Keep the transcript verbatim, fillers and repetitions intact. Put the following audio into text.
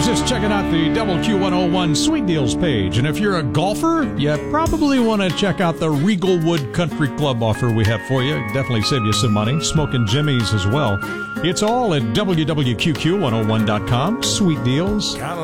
was just checking out the W Q one oh one Sweet Deals page. And if you're a golfer, you probably want to check out the Regalwood Country Club offer we have for you. Definitely save you some money. Smoking Jimmy's as well. It's all at W W Q Q one oh one dot com. Sweet Deals.